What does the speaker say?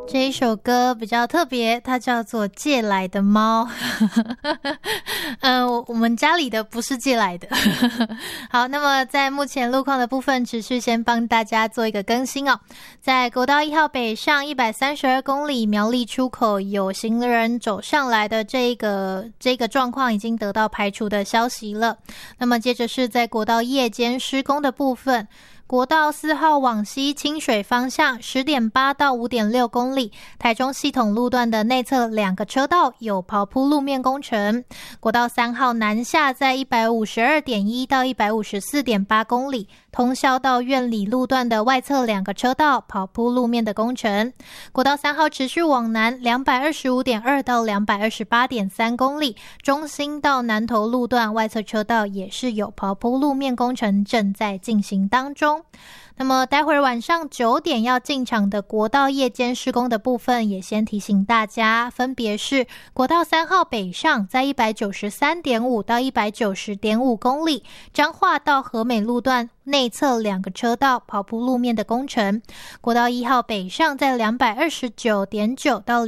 这一首歌比较特别，它叫做借来的猫。我们家里的不是借来的。好，那么在目前路况的部分，持续先帮大家做一个更新哦。在国道1号北上132公里苗栗出口有行人走上来的这个状况已经得到排除的消息了。那么接着是在国道夜间施工的部分，国道4号往西清水方向 10.8 到 5.6 公里，台中系统路段的内侧2个车道有刨铺路面工程。国道3号南下在 152.1 到 154.8 公里，通霄到苑里路段的外侧2个车道刨铺路面的工程。国道3号持续往南 225.2 到 228.3 公里，中兴到南投路段外侧车道也是有刨铺路面工程正在进行当中。那么待会儿晚上9点要进场的国道夜间施工的部分，也先提醒大家，分别是国道3号北上在 193.5 到 190.5 公里，彰化到和美路段内侧2个车道刨铺路面的工程。国道1号北上在 229.9 到